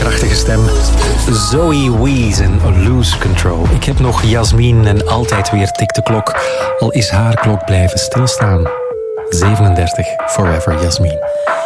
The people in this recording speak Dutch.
krachtige stem. Zoe Wees en Lose Control. Ik heb nog Jasmin en altijd weer tikt de klok. Al is haar klok blijven stilstaan. 37, Forever Jasmin.